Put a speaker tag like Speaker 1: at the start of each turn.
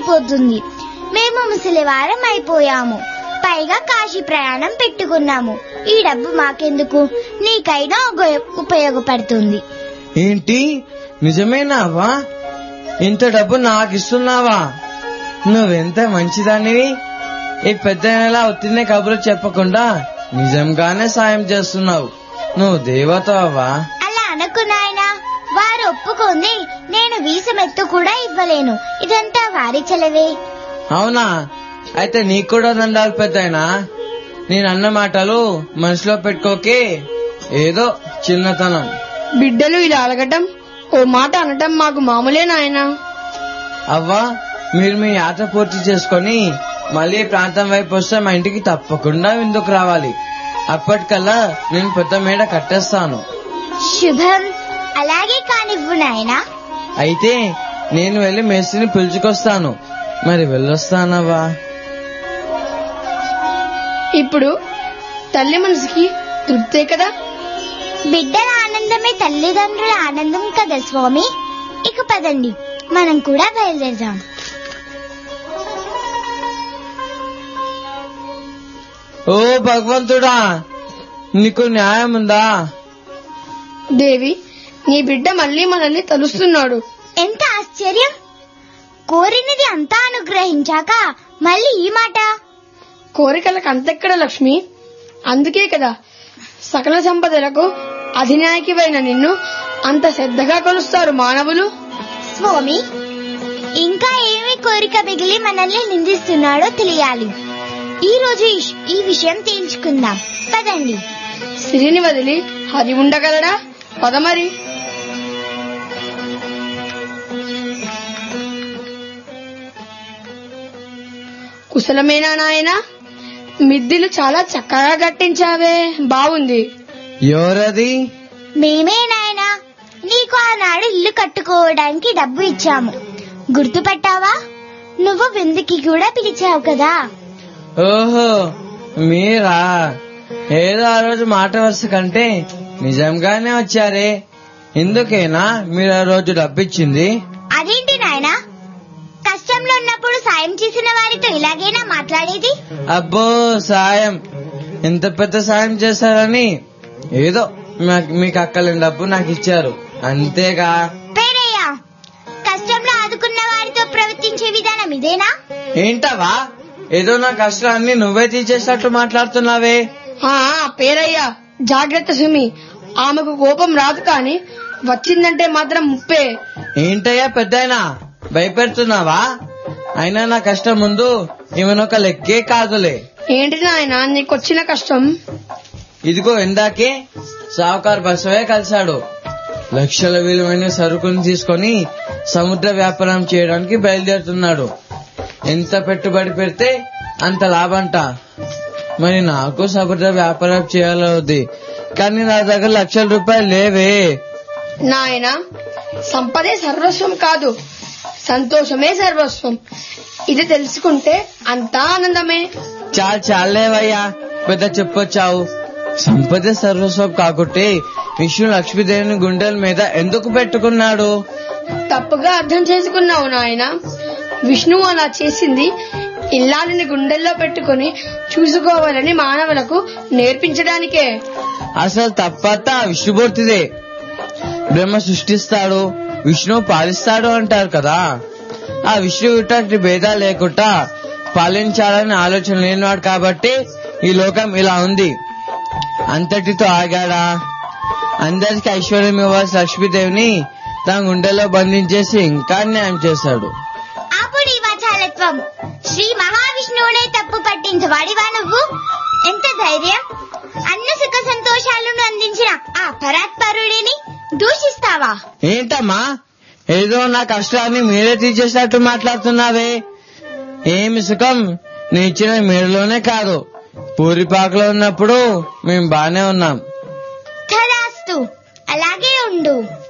Speaker 1: తీరిపోతుంది. మేము ముసలివారం అయిపోయాము, పైగా కాశీ ప్రయాణం పెట్టుకున్నాము. ఈ డబ్బు మాకెందుకు, నీకైనా ఉపయోగపడుతుంది.
Speaker 2: ఏంటి, నిజమేనావా? ఇంత డబ్బు నాకిస్తున్నావా? నువ్వెంత మంచిదానివి. ఈ పెద్దలా ఒత్తినే కబురు చెప్పకుండా నిజంగానే సాయం చేస్తున్నావు. నువ్వు దేవతవా?
Speaker 1: అలా అనుకు నాయనా, వారు ఒప్పుకుంది నేను వీసమెత్తు కూడా ఇవ్వలేను. ఇదంతా వారి చెలవే.
Speaker 2: అవునా? అయితే నీకు కూడా దండాలు పెద్దయినా. నేనన్న మాటలు మనసులో పెట్టుకోకే, ఏదో చిన్నతనం.
Speaker 3: బిడ్డలు ఇలా అలగటం, ఓ మాట అనటం మాకు మామూలే నాయనా.
Speaker 2: అవ్వా, మీరు మీ యాత్ర పూర్తి చేసుకుని మళ్ళీ ప్రాంతం వైపు వస్తే మా ఇంటికి తప్పకుండా విందుకు రావాలి. అప్పటికల్లా నేను పెద్ద మేడ కట్టేస్తాను.
Speaker 1: శుభం. అలాగే కానివ్వు నాయనా.
Speaker 2: అయితే నేను వెళ్లి మేస్త్రిని పిలుచుకొస్తాను. మరి వెళ్ళొస్తానవ్వా.
Speaker 3: ఇప్పుడు తల్లి మనసుకి తృప్తే కదా.
Speaker 1: బిడ్డల ఆనందమే తల్లిదండ్రుల ఆనందం కదా స్వామి. ఇక పదండి, మనం కూడా బయలుదేరదాం.
Speaker 2: ఓ భగవంతుడా, నీకు న్యాయం ఉందా?
Speaker 3: దేవి, నీ బిడ్డ మళ్ళీ మనల్ని తలుస్తున్నాడు.
Speaker 1: ఎంత ఆశ్చర్యం! కోరినది అంతా అనుగ్రహించాక మళ్ళీ ఈ మాట.
Speaker 3: కోరికలకు అంతెక్కడ లక్ష్మి. అందుకే కదా సకల సంపదలకు అధినాయకివైన నిన్ను అంత శ్రద్ధగా కొలుస్తారు మానవులు.
Speaker 1: స్వామి, ఇంకా ఏమి కోరిక మిగిలి మనల్ని నిందిస్తున్నాడో తెలియాలి. ఈ రోజు ఈ విషయం తేల్చుకుందాం. పదండి.
Speaker 3: సిరిని వదిలి హరి ఉండగలడా? పదమరి. కుశలమేనా నాయనా? మిద్దిలు చాలా చక్కగా కట్టించావే, బాగుంది.
Speaker 2: ఎవరది?
Speaker 1: మేమే నాయనా. నీకు ఆనాడు ఇల్లు కట్టుకోవడానికి డబ్బు ఇచ్చాము, గుర్తుపట్టావా? నువ్వు విందుకి కూడా పిలిచావు కదా.
Speaker 2: ఓహో, మీరా? ఏదో ఆ రోజు మాట వరుస కంటే నిజంగానే వచ్చారే. ఎందుకేనా మీరు ఆ రోజు డబ్బిచ్చింది?
Speaker 1: అదేంటి నాయనా, కష్టంలో ఉన్నప్పుడు సాయం చేసిన వారితో ఇలాగేనా మాట్లాడేది?
Speaker 2: అబ్బో, సాయం? ఎంత పెద్ద సాయం చేశారని ఏదో మీకు అక్కలేని డబ్బు నాకు ఇచ్చారు, అంతేగా.
Speaker 1: పేరయ్యా, కష్టంలో ఆదుకున్న వారితో ప్రవర్తించే విధానం ఇదేనా?
Speaker 2: ఏంటవా, ఏదో నా కష్టాన్ని నువ్వే తీసేసినట్టు మాట్లాడుతున్నావే.
Speaker 3: పేరయ్యా, జాగ్రత్త సుమి. ఆమెకు కోపం రాదు కాని వచ్చిందంటే మాత్రం ముప్పే.
Speaker 2: ఏంటయ్యా పెద్దయినా, భయపెడుతున్నావా? అయినా నా కష్టం ముందు ఈమెనొక లెక్కే కాదులే.
Speaker 3: ఏంటి నాయనా నీకొచ్చిన కష్టం?
Speaker 2: ఇదిగో ఇందాకే సావుకారు బసవే కలిశాడు. లక్షల విలువైన సరుకుని తీసుకుని సముద్ర వ్యాపారం చేయడానికి బయలుదేరుతున్నాడు. ఎంత పెట్టుబడి పెడితే అంత లాభంట. మరి నాకు సముద్ర వ్యాపారం చేయాలవుద్ది, కానీ నా దగ్గర లక్షల రూపాయలు లేవే.
Speaker 3: నాయనా, సంపదే సర్వస్వం కాదు, సంతోషమే సర్వస్వం. ఇది తెలుసుకుంటే అంతా ఆనందమే.
Speaker 2: చాలేవయ్యా, పెద్ద చెప్పొచ్చావు. సంపద సర్వస్వం కాకుంటే విష్ణు లక్ష్మీదేవిని గుండెల మీద ఎందుకు పెట్టుకున్నాడు?
Speaker 3: తప్పుగా అర్థం చేసుకున్నావు నాయనా. విష్ణువు అలా చేసింది ఇల్లాలని గుండెల్లో పెట్టుకుని చూసుకోవాలని మానవులకు నేర్పించడానికే.
Speaker 2: అసలు తప్పంతా విష్ణుమూర్తిదే. బ్రహ్మ సృష్టిస్తాడు, విష్ణువు పాలిస్తాడు అంటారు కదా. ఆ విష్ణువు ఇట్లాంటి భేదాలు లేకుండా పాలించాలని ఆలోచన లేనివాడు కాబట్టి ఈ లోకం ఇలా ఉంది. అంతటితో ఆగాడా? అందరికి ఐశ్వర్యం ఇవ్వాల్సిన లక్ష్మీదేవిని తన గుండెల్లో బంధించేసి ఇంకా న్యాయం చేశాడు.
Speaker 1: అప్పుడు ఈ వాచాలత్వం, శ్రీ మహావిష్ణువునే తప్పు పట్టించవాడివా నువ్వు? ఎంత ధైర్యం! అన్న సుఖ సంతోషాలను అందించిన ఆ పరాత్పరుడిని దూషిస్తావా?
Speaker 2: ఏంటమ్మా, ఏదో నా కష్టాన్ని మీరే తీసేసినట్టు మాట్లాడుతున్నావే. ఏమి సుఖం, నీ ఇచ్చిన మీరులోనే కాదు, పూరిపాకలో ఉన్నప్పుడు మేము బానే ఉన్నాం.
Speaker 1: తదాస్తు, అలాగే ఉండు.